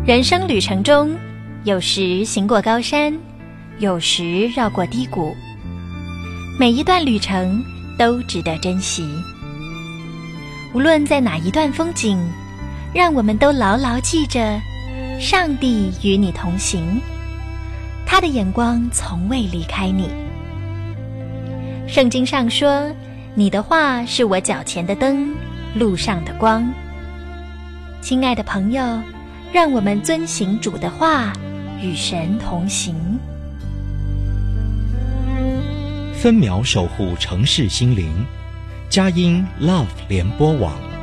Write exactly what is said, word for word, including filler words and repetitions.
人生旅程中，有时行过高山，有时绕过低谷，每一段旅程都值得珍惜。无论在哪一段风景，让我们都牢牢记着，上帝与你同行，他的眼光从未离开你。圣经上说，你的话是我脚前的灯，路上的光。亲爱的朋友，让我们遵行主的话，与神同行。 分秒守护城市心灵，佳音 Love 联播网。